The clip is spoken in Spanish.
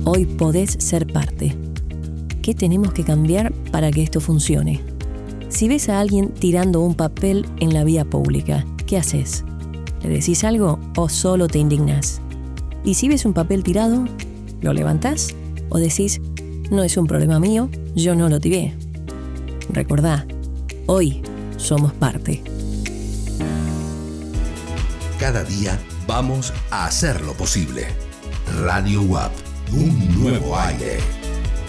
Hoy podés ser parte. ¿Qué tenemos que cambiar para que esto funcione? Si ves a alguien tirando un papel en la vía pública, ¿qué haces? ¿Le decís algo o solo te indignás? Y si ves un papel tirado, ¿lo levantás o decís, no es un problema mío, yo no lo tiré? Recordá, hoy somos parte. Cada día vamos a hacer lo posible. Radio UAP, un nuevo aire.